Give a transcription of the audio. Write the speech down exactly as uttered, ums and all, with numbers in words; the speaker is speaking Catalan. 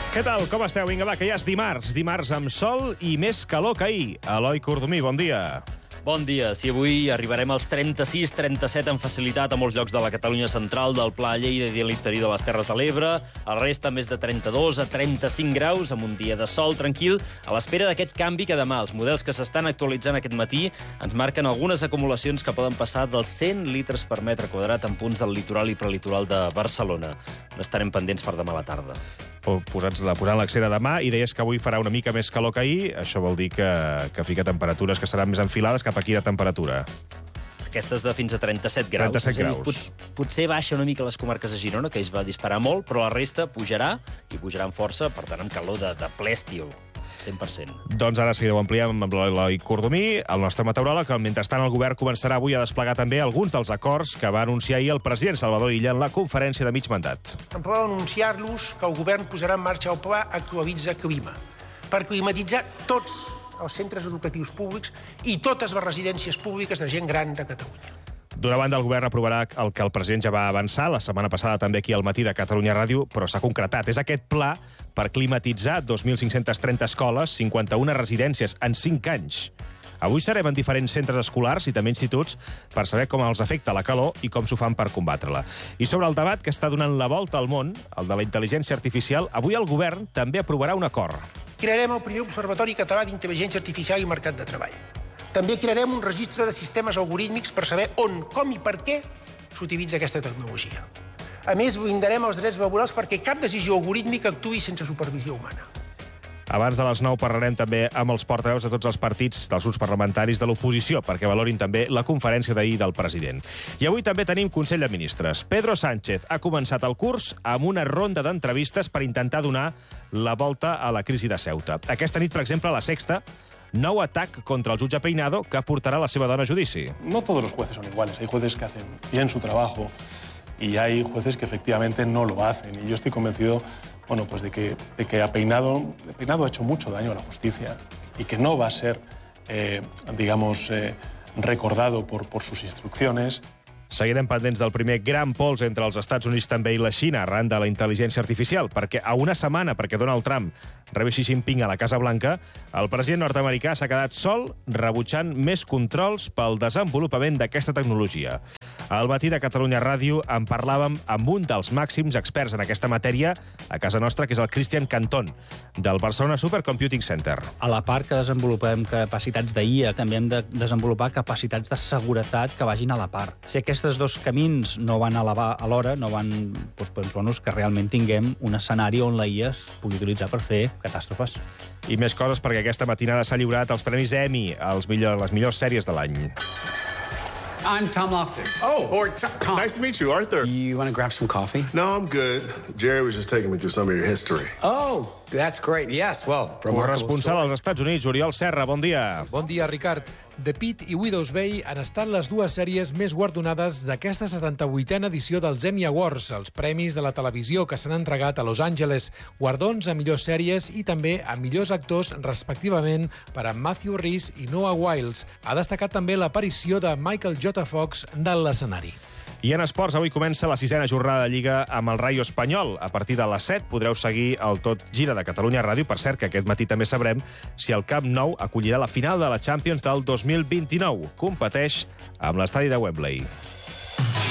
Què tal? Com esteu? Vinga, va, que ja és dimarts. Dimarts amb sol i més calor que ahir. Eloi Cordomí, bon dia. Bon dia. Si avui arribarem als trenta-sis trenta-set amb facilitat a molts llocs de la Catalunya central, del Pla Lleida i de l'interior de les Terres de l'Ebre, el resta més de trenta-dos a trenta-cinc graus, amb un dia de sol tranquil, a l'espera d'aquest canvi que demà els models que s'estan actualitzant aquest matí ens marquen algunes acumulacions que poden passar dels cent litres per metre quadrat en punts del litoral i prelitoral de Barcelona. N'estarem pendents per demà a la tarda. Posats la posant l'accera demà i deies que avui farà una mica més calor que ahir. Això vol dir que, que fica temperatures que seran més enfilades. Cap a quina temperatura? Aquestes de fins a trenta-set graus. trenta-set graus. Pot, potser baixa una mica les comarques de Girona, que es va disparar molt, però la resta pujarà, i pujarà amb força, per tant, amb calor de, de ple estiu. cent per cent. Doncs ara sí que ho ampliem amb l'Eloi Cordomí, el nostre meteoròleg, que mentrestant el govern començarà avui a desplegar també alguns dels acords que va anunciar ahir el president Salvador Illa en la conferència de mig mandat. Em podeu anunciar-los que el govern posarà en marxa el pla Actualitza Clima per climatitzar tots els centres educatius públics i totes les residències públiques de gent gran de Catalunya. D'una banda, el govern aprovarà el que el president ja va avançar la setmana passada també aquí al matí de Catalunya Ràdio, però s'ha concretat. És aquest pla per climatitzar dos mil cinc-cents trenta escoles, cinquanta-una residències en cinc anys. Avui serem en diferents centres escolars i també instituts per saber com els afecta la calor i com s'ho fan per combatre-la. I sobre el debat que està donant la volta al món, el de la intel·ligència artificial, avui el govern també aprovarà un acord. Crearem el primer Observatori Català d'Intel·ligència Artificial i Mercat de Treball. També crearem un registre de sistemes algorítmics per saber on, com i per què s'utilitza aquesta tecnologia. A més, blindarem els drets laborals perquè cap decisió algorítmica actuï sense supervisió humana. Abans de les nou parlarem també amb els portaveus de tots els partits dels grups parlamentaris de l'oposició perquè valorin també la conferència d'ahir del president. I avui també tenim Consell de Ministres. Pedro Sánchez ha començat el curs amb una ronda d'entrevistes per intentar donar la volta a la crisi de Ceuta. Aquesta nit, per exemple, a La Sexta, nou atac contra el jutge Peinado que portarà la seva dona a judici. No todos los jueces son iguales. Hay jueces que hacen bien su trabajo y hay jueces que efectivamente no lo hacen. Y yo estoy convencido, bueno, pues de que, de que a Peinado, Peinado ha hecho mucho daño a la justicia y que no va a ser, eh, digamos, eh, recordado por, por sus instrucciones. Seguirem pendents del primer gran pols entre els Estats Units també i la Xina arran de la intel·ligència artificial, perquè a una setmana perquè Donald Trump rebi Xi Jinping a la Casa Blanca, el president nord-americà s'ha quedat sol rebutjant més controls pel desenvolupament d'aquesta tecnologia. Al matí de Catalunya Ràdio en parlàvem amb un dels màxims experts en aquesta matèria a casa nostra, que és el Christian Cantón, del Barcelona Supercomputing Center. A la part que desenvolupem capacitats d'I A, també hem de desenvolupar capacitats de seguretat que vagin a la part. Si aquests dos camins no van a l'hora, no van, doncs, doncs, que realment tinguem un escenari on la I A es pugui utilitzar per fer catàstrofes. I més coses perquè aquesta matinada s'ha lliurat els Premis Emmy, els millors, les millors sèries de l'any. I'm Tom Loftus. Oh, or Tom. Nice to meet you, Arthur. You want to grab some coffee? No, I'm good. Jerry was just taking me through some of your history. Oh, that's great. Yes, well, corresponsal als Estats Units, Oriol Serra, bon dia. Bon dia, Ricard. The Pitt i Widow's Bay han estat les dues sèries més guardonades d'aquesta setanta-vuitena edició dels Emmy Awards, els premis de la televisió que s'han entregat a Los Angeles, guardons a millors sèries i també a millors actors, respectivament, per a Matthew Rhys i Noah Wiles. Ha destacat també l'aparició de Michael J. Fox de l'escenari. I en esports, avui comença la sisena jornada de Lliga amb el Rayo Espanyol. A partir de les set podreu seguir el Tot Gira de Catalunya Ràdio. Per cert, que aquest matí també sabrem si el Camp Nou acollirà la final de la Champions del dos mil vint-i-nou. Competeix amb l'estadi de Wembley.